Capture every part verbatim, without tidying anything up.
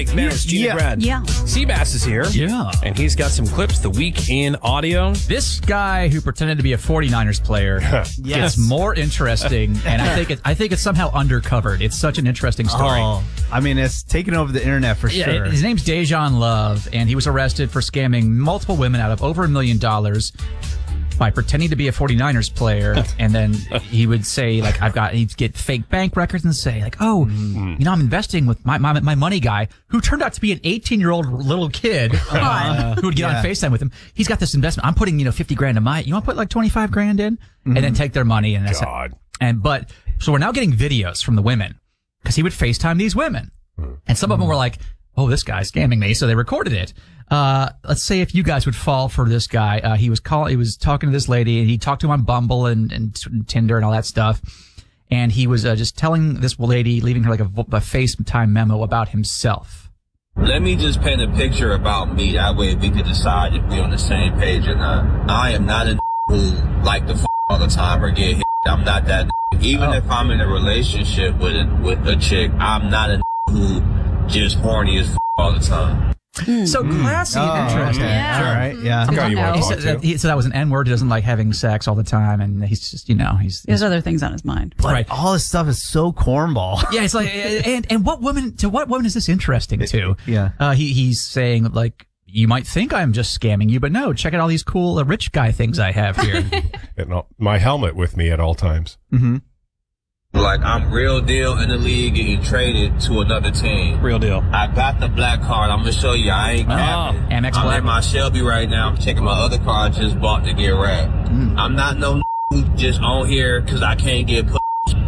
Menace, Gina Yeah. Grad. Yeah. Seabass is here. Yeah. And he's got some clips, the week in audio. This guy who pretended to be a forty-niners player gets more interesting, and I think it, I think it's somehow undercovered. It's such an interesting story. Oh, I mean, it's taken over the internet for Yeah, sure. his name's Dejan Love, and he was arrested for scamming multiple women out of over a million dollars by pretending to be a forty-niners player, and then he would say, like, I've got, he'd get fake bank records and say, like, oh, Mm. you know, I'm investing with my, my my money guy, who turned out to be an eighteen-year-old little kid uh, who would get Yeah. on FaceTime with him. He's got this investment. I'm putting, you know, fifty grand in my, you want to put like twenty-five grand in? And then take their money. And that's God. And, but, so we're now getting videos from the women, because he would FaceTime these women. And some of them were like, oh, this guy's scamming me. So they recorded it. Uh, let's say if you guys would fall for this guy. Uh, he was call, he was talking to this lady, and he talked to him on Bumble and, and Tinder and all that stuff. And he was uh, just telling this lady, leaving her like a, a FaceTime memo about himself. Let me just paint a picture about me. That way we can decide if we're on the same page or not. I am not a who like to f all the time or get hit. I'm not that. Even Oh. if I'm in a relationship with a, with a chick, I'm not a who just horny as f all the time. So classy Oh, and interesting. okay. Yeah. All right. Yeah. Guy you want He to talk said, that, to. he said that was an N-word. He doesn't like having sex all the time, and he's just, you know, he's, There's he's other things on his mind. But Right. all this stuff is so cornball. yeah, it's like, and and what woman to what woman is this interesting to? Yeah. uh, he he's saying, like, you might think I'm just scamming you, but no, check out all these cool uh, rich guy things I have here. And all- my helmet with me at all times. Like I'm real deal in the league getting traded to another team. Real deal. I got the black card. I'm gonna show you. I ain't capping. Amex I'm Black. in my Shelby right now. I'm checking my other car I just bought to get wrapped. I'm not no who just on here because I can't get put.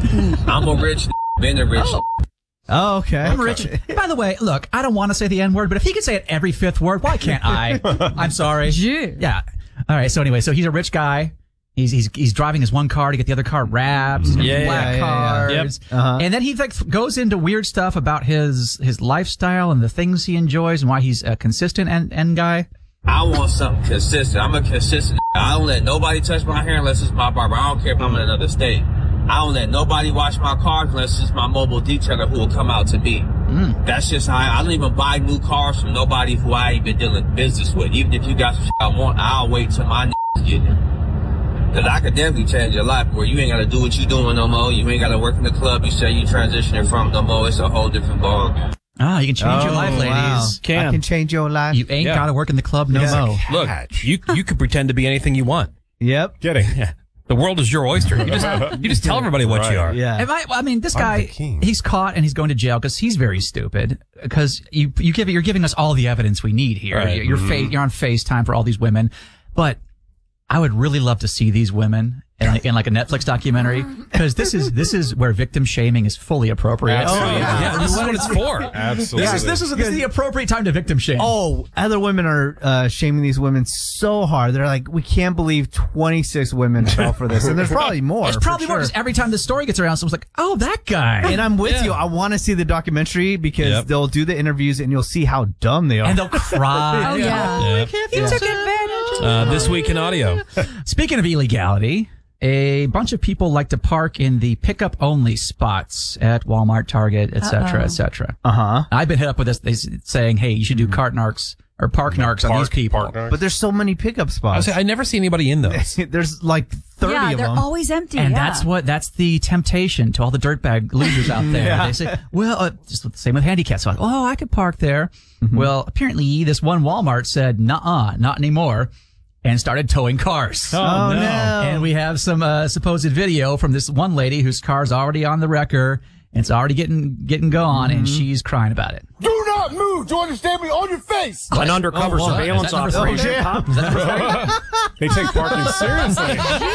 I'm a rich been a rich. Oh, okay. I'm rich. By the way, look, I don't want to say the N-word, but if he can say it every fifth word, why can't I? I'm sorry. Yeah. Yeah. All right. So anyway, so he's a rich guy. He's he's he's driving his one car to get the other car wrapped. He's got Yeah, black yeah, yeah, yeah. cars. Yep. Uh-huh. And then he like goes into weird stuff about his his lifestyle and the things he enjoys and why he's a consistent end, end guy. I want something consistent. I'm a consistent. I don't let nobody touch my hair unless it's my barber. I don't care if I'm in another state. I don't let nobody wash my cars unless it's my mobile detailer who will come out to me. Mm. That's just how I, I don't even buy new cars from nobody who I ain't been dealing business with. Even if you got some shit I want, I'll wait till my niggas get it. Cause I could definitely change your life where you ain't gotta do what you doing no more. You ain't gotta work in the club you say you transitioning from no more. It's a whole different ballgame. Ah, you can change your life, ladies. Wow. Can. I can change your life. You ain't Yeah. got to work in the club no Yeah. more. Look, you you could pretend to be anything you want. Yep. Kidding. The world is your oyster. You just you just tell everybody what you Right. are. Yeah. If I, I mean, this I'm guy, the king. he's caught and he's going to jail because he's very stupid. Because you, you give, you're giving us all the evidence we need here. Right. You're, fa- you're on FaceTime for all these women, but I would really love to see these women in like, in like a Netflix documentary because this is this is where victim shaming is fully appropriate. Absolutely. yeah. Yeah, this is what it's for. Absolutely. This is this is this is the appropriate time to victim shame. Oh, other women are uh, shaming these women so hard. They're like, we can't believe twenty-six women fell for this. And there's probably more. There's for probably more sure. because every time the story gets around, someone's like, "Oh, that guy," And I'm with Yeah. you. I want to see the documentary because Yep. they'll do the interviews and you'll see how dumb they are. and they'll cry. Oh, yeah. Yeah. He took advantage. Uh, this week in audio. Speaking of illegality, a bunch of people like to park in the pickup only spots at Walmart, Target, et cetera, et cetera. Uh huh. I've been hit up with this, they s- saying, "Hey, you should do cart narcs or park narcs on these Park- people." park narcs. But there's so many pickup I, spots. say, I never see anybody in those. There's like thirty Yeah, of they're them. always empty. And yeah. that's what that's the temptation to all the dirtbag losers out there. Yeah. They say, "Well, uh, just the same with handicaps." So like, "Oh, I could park there." Well, apparently, this one Walmart said, "Nuh-uh, not anymore," and started towing cars. Oh, no. And we have some uh, supposed video from this one lady whose car's already on the wrecker. And it's already getting getting going, and she's crying about it. Do not move. Do you understand me? On your face. An undercover Oh, what? surveillance Is that number operation. three? Yeah. Is that number three? They take parking seriously.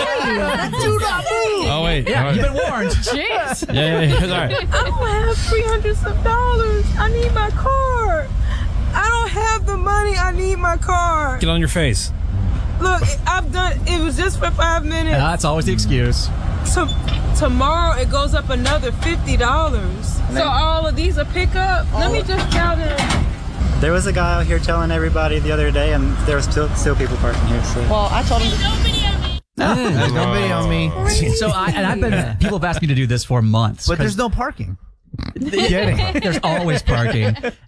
Do not move. Oh wait. Yeah, All you've right. been warned. Jeez. Yeah, yeah, yeah. All right. I don't have three hundred of dollars. I need my car. I don't have the money. I need my car. Get on your face. Look, I've done. It was just for five minutes. Uh, that's always the excuse. So tomorrow it goes up another fifty dollars. So all of these are pickup. Let me just count it. There was a guy out here telling everybody the other day, and there was still still people parking here. So. Well, I told him. There's nobody on me. So I and I've been people have asked me to do this for months. But there's 'cause no parking. there's always parking.